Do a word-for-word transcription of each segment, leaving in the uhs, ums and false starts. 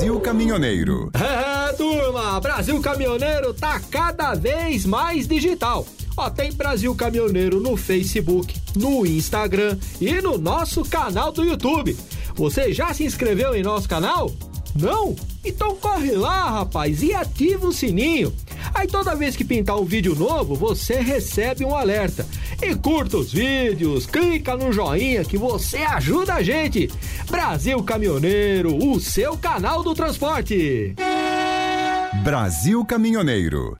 Brasil Caminhoneiro. É, turma, Brasil Caminhoneiro tá cada vez mais digital. Ó, tem Brasil Caminhoneiro no Facebook, no Instagram e no nosso canal do YouTube. Você já se inscreveu em nosso canal? Não? Então corre lá, rapaz, e ativa o sininho. Aí toda vez que pintar um vídeo novo, você recebe um alerta. E curta os vídeos, clica no joinha que você ajuda a gente. Brasil Caminhoneiro, o seu canal do transporte. Brasil Caminhoneiro.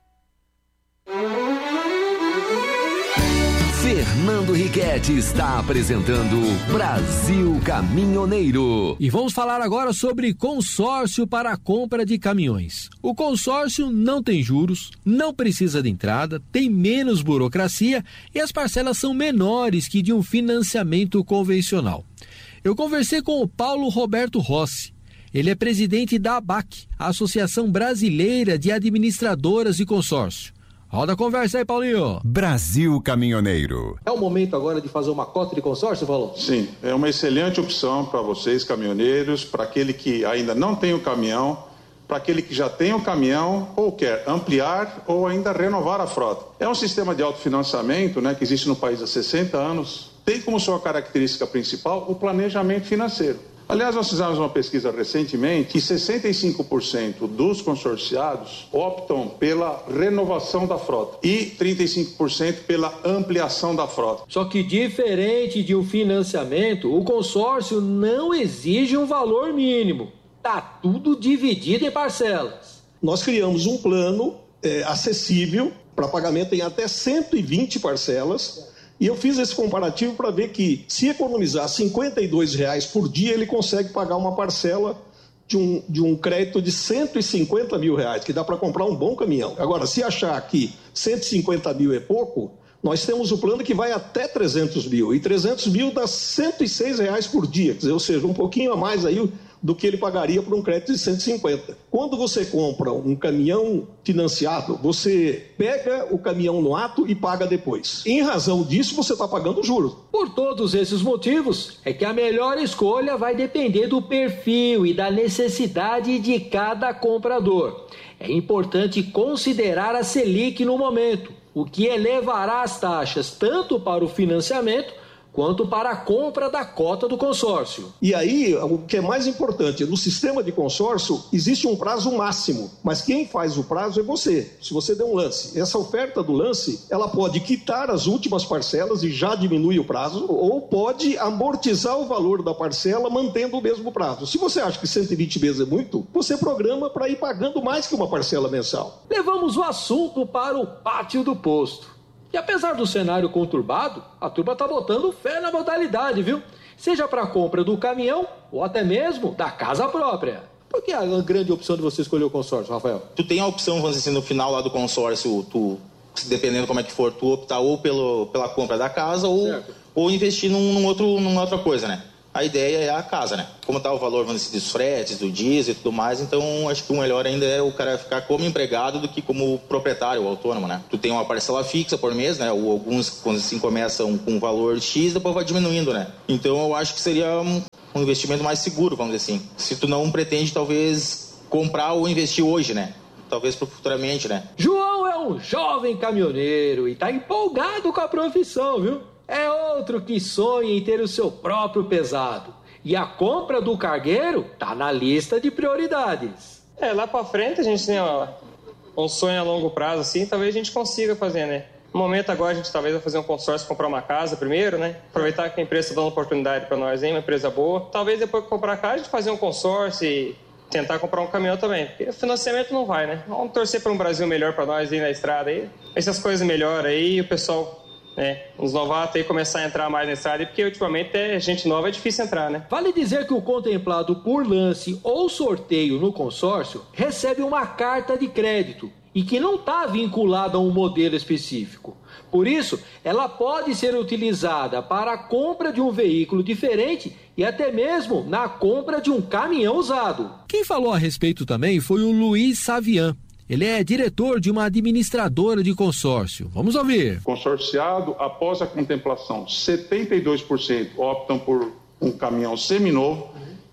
Fernando Riquetti está apresentando Brasil Caminhoneiro. E vamos falar agora sobre consórcio para a compra de caminhões. O consórcio não tem juros, não precisa de entrada, tem menos burocracia e as parcelas são menores que de um financiamento convencional. Eu conversei com o Paulo Roberto Rossi. Ele é presidente da A B A C, a Associação Brasileira de Administradoras de Consórcio. Roda a conversa aí, Paulinho. Brasil Caminhoneiro. É o momento agora de fazer uma cota de consórcio, Paulo? Sim, é uma excelente opção para vocês, caminhoneiros, para aquele que ainda não tem o caminhão, para aquele que já tem o caminhão ou quer ampliar ou ainda renovar a frota. É um sistema de autofinanciamento, né, que existe no país há sessenta anos. Tem como sua característica principal o planejamento financeiro. Aliás, nós fizemos uma pesquisa recentemente e sessenta e cinco por cento dos consorciados optam pela renovação da frota e trinta e cinco por cento pela ampliação da frota. Só que diferente de um financiamento, o consórcio não exige um valor mínimo. Tá tudo dividido em parcelas. Nós criamos um plano é, acessível para pagamento em até cento e vinte parcelas. E eu fiz esse comparativo para ver que, se economizar cinquenta e dois reais por dia, ele consegue pagar uma parcela de um, de um crédito de cento e cinquenta mil reais, que dá para comprar um bom caminhão. Agora, se achar que cento e cinquenta mil é pouco, nós temos o plano que vai até trezentos mil. E trezentos mil dá cento e seis reais por dia, quer dizer, ou seja, um pouquinho a mais aí do que ele pagaria por um crédito de cento e cinquenta. Quando você compra um caminhão financiado, você pega o caminhão no ato e paga depois. Em razão disso, você está pagando juros. Por todos esses motivos, é que a melhor escolha vai depender do perfil e da necessidade de cada comprador. É importante considerar a Selic no momento, o que elevará as taxas tanto para o financiamento quanto para a compra da cota do consórcio. E aí, o que é mais importante, no sistema de consórcio existe um prazo máximo, mas quem faz o prazo é você, se você der um lance. Essa oferta do lance, ela pode quitar as últimas parcelas e já diminui o prazo, ou pode amortizar o valor da parcela mantendo o mesmo prazo. Se você acha que cento e vinte vezes é muito, você programa para ir pagando mais que uma parcela mensal. Levamos o assunto para o pátio do posto. E apesar do cenário conturbado, a turma tá botando fé na modalidade, viu? Seja para a compra do caminhão ou até mesmo da casa própria. Por que a grande opção de você escolher o consórcio, Rafael? Tu tem a opção, vamos dizer assim, no final lá do consórcio, tu, dependendo como é que for, tu optar ou pelo, pela compra da casa ou, ou investir num, num outro, numa outra coisa, né? A ideia é a casa, né? Como tá o valor, vamos dizer, dos fretes, do diesel e tudo mais, então acho que o melhor ainda é o cara ficar como empregado do que como proprietário ou autônomo, né? Tu tem uma parcela fixa por mês, né? Ou alguns, quando assim começam com um valor X, depois vai diminuindo, né? Então eu acho que seria um, um investimento mais seguro, vamos dizer assim. Se tu não pretende, talvez, comprar ou investir hoje, né? Talvez futuramente, né? João é um jovem caminhoneiro e tá empolgado com a profissão, viu? É outro que sonha em ter o seu próprio pesado. E a compra do cargueiro tá na lista de prioridades. É, lá pra frente a gente tem ó, um sonho a longo prazo, assim, talvez a gente consiga fazer, né? No momento agora a gente talvez vai fazer um consórcio, comprar uma casa primeiro, né? Aproveitar que a empresa está dando oportunidade para nós, hein? Uma empresa boa. Talvez depois que comprar a casa a gente fazer um consórcio e tentar comprar um caminhão também. Porque financiamento não vai, né? Vamos torcer para um Brasil melhor para nós aí na estrada aí. Essas coisas melhoram aí e o pessoal... É, os novatos aí começar a entrar mais na estrada, porque ultimamente é, gente nova é difícil entrar, né? Vale dizer que o contemplado por lance ou sorteio no consórcio recebe uma carta de crédito e que não está vinculada a um modelo específico. Por isso, ela pode ser utilizada para a compra de um veículo diferente e até mesmo na compra de um caminhão usado. Quem falou a respeito também foi o Luiz Savian. Ele é diretor de uma administradora de consórcio. Vamos ouvir. Consorciado, após a contemplação, setenta e dois por cento optam por um caminhão seminovo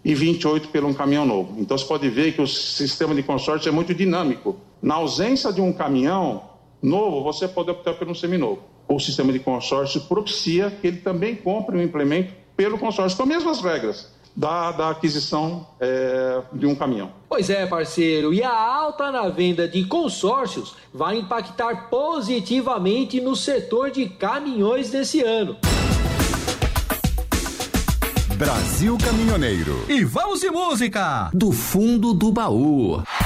e vinte e oito pelo um caminhão novo. Então você pode ver que o sistema de consórcio é muito dinâmico. Na ausência de um caminhão novo, você pode optar por um seminovo. O sistema de consórcio propicia que ele também compre um implemento pelo consórcio, com as mesmas regras da, da aquisição é, de um caminhão. Pois é, parceiro, e a alta na venda de consórcios vai impactar positivamente no setor de caminhões desse ano. Brasil Caminhoneiro. E vamos de música! Do fundo do baú.